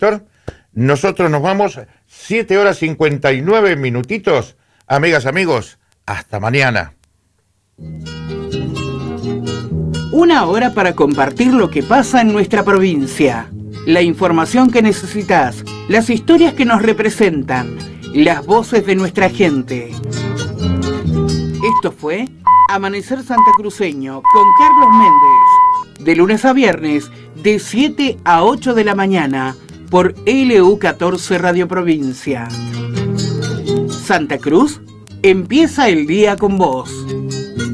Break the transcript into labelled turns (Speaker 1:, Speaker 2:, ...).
Speaker 1: Nosotros nos vamos 7:59. Amigas, amigos, hasta mañana.
Speaker 2: Una hora para compartir lo que pasa en nuestra provincia. La información que necesitas, las historias que nos representan, las voces de nuestra gente. Esto fue Amanecer Santacruceño con Carlos Méndez. De lunes a viernes, de 7 a 8 de la mañana, por LU14 Radio Provincia. Santa Cruz empieza el día con vos.